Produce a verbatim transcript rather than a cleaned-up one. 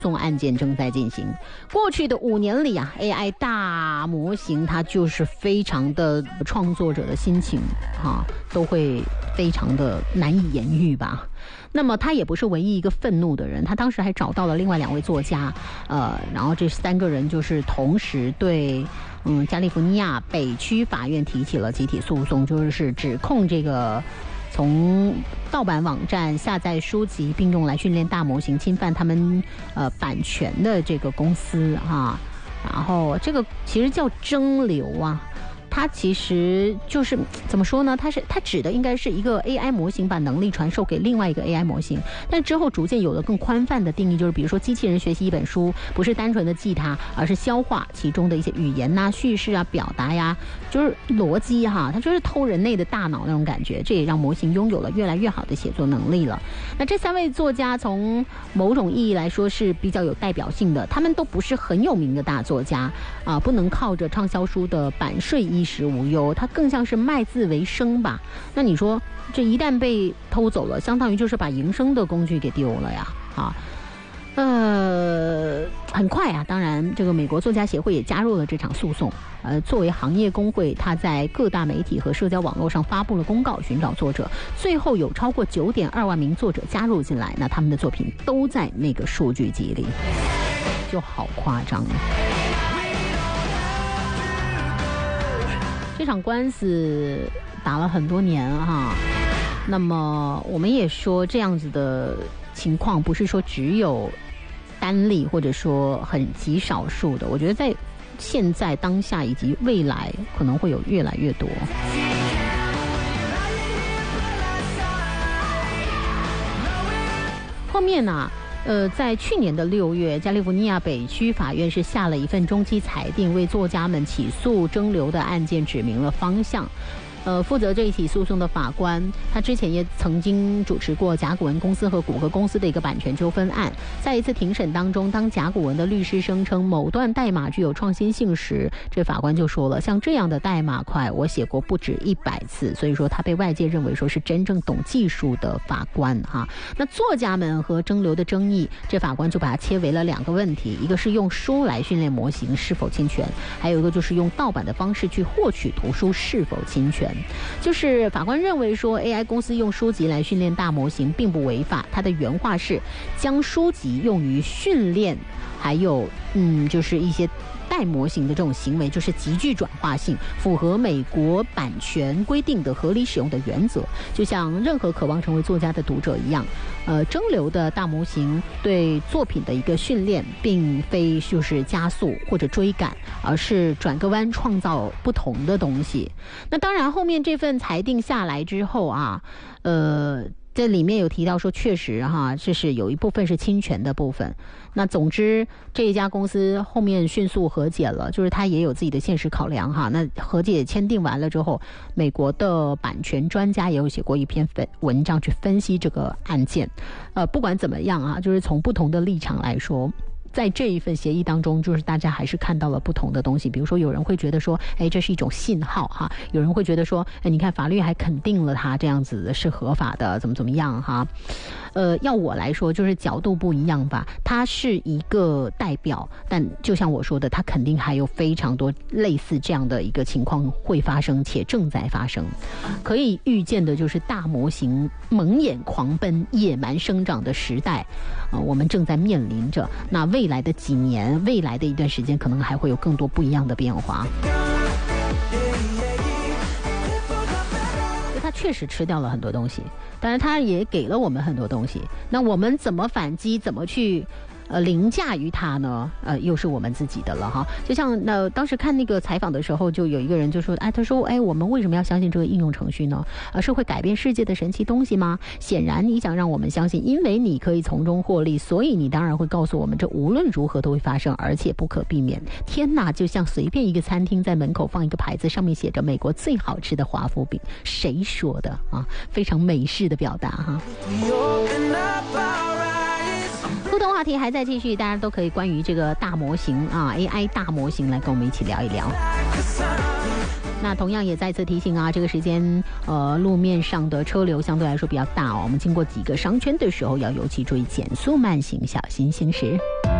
讼案件正在进行。过去的五年里啊 ，A I 大模型它就是非常的创作者的心情啊，都会非常的难以言喻吧。那么他也不是唯一一个愤怒的人，他当时还找到了另外两位作家，呃，然后这三个人就是同时对嗯加利福尼亚北区法院提起了集体诉讼，就是指控这个从盗版网站下载书籍并用来训练大模型侵犯他们呃版权的这个公司哈，然后这个其实叫蒸馏啊。它其实就是怎么说呢？它是它指的应该是一个 A I 模型把能力传授给另外一个 A I 模型，但之后逐渐有了更宽泛的定义，就是比如说机器人学习一本书，不是单纯的记它，而是消化其中的一些语言呐、啊、叙事啊、表达呀，就是逻辑哈，它就是偷人类的大脑那种感觉。这也让模型拥有了越来越好的写作能力了。那这三位作家从某种意义来说是比较有代表性的，他们都不是很有名的大作家啊，不能靠着畅销书的版税衣食无忧，它更像是卖字为生吧。那你说这一旦被偷走了，相当于就是把营生的工具给丢了呀啊。呃，很快啊，当然这个美国作家协会也加入了这场诉讼。呃，作为行业工会，他在各大媒体和社交网络上发布了公告，寻找作者。最后有超过九点二万名作者加入进来，那他们的作品都在那个数据集里，就好夸张。这场官司打了很多年哈，那么我们也说这样子的情况不是说只有单例或者说很极少数的，我觉得在现在当下以及未来可能会有越来越多。后面呢、啊呃，在去年的六月，加利福尼亚北区法院是下了一份中期裁定，为作家们起诉蒸馏的案件指明了方向。呃，负责这一起诉讼的法官，他之前也曾经主持过甲骨文公司和谷歌公司的一个版权纠纷案。在一次庭审当中，当甲骨文的律师声称某段代码具有创新性时，这法官就说了，像这样的代码块我写过不止一百次，所以说他被外界认为说是真正懂技术的法官哈。那作家们和蒸馏的争议，这法官就把它切为了两个问题，一个是用书来训练模型是否侵权，还有一个就是用盗版的方式去获取图书是否侵权。就是法官认为说 A I 公司用书籍来训练大模型并不违法，他的原话是将书籍用于训练还有嗯就是一些代模型的这种行为就是极具转化性，符合美国版权规定的合理使用的原则，就像任何渴望成为作家的读者一样。呃，蒸馏的大模型对作品的一个训练并非就是加速或者追赶，而是转个弯创造不同的东西。那当然后面这份裁定下来之后啊，呃这里面有提到说确实哈，这是有一部分是侵权的部分。那总之这一家公司后面迅速和解了，就是他也有自己的现实考量哈。那和解签订完了之后，美国的版权专家也有写过一篇文章去分析这个案件。呃，不管怎么样啊，就是从不同的立场来说，在这一份协议当中，就是大家还是看到了不同的东西。比如说有人会觉得说，哎，这是一种信号哈；有人会觉得说，哎，你看法律还肯定了它这样子是合法的，怎么怎么样哈。呃，要我来说，就是角度不一样吧。它是一个代表，但就像我说的，它肯定还有非常多类似这样的一个情况会发生，且正在发生。可以预见的就是大模型蒙眼狂奔、野蛮生长的时代，呃，我们正在面临着。那未来的几年，未来的一段时间，可能还会有更多不一样的变化。它确实吃掉了很多东西，但是它也给了我们很多东西。那我们怎么反击？怎么去呃凌驾于它呢？呃，又是我们自己的了哈。就像那、呃、当时看那个采访的时候，就有一个人就说，哎，他说，哎，我们为什么要相信这个应用程序呢？呃，是会改变世界的神奇东西吗？显然你想让我们相信，因为你可以从中获利，所以你当然会告诉我们，这无论如何都会发生，而且不可避免。天哪，就像随便一个餐厅在门口放一个牌子，上面写着美国最好吃的华夫饼，谁说的啊？非常美式的表达哈。互动话题还在继续，大家都可以关于这个大模型啊 A I 大模型来跟我们一起聊一聊。那同样也再次提醒啊，这个时间呃路面上的车流相对来说比较大哦，我们经过几个商圈的时候要尤其注意减速慢行，小心行驶。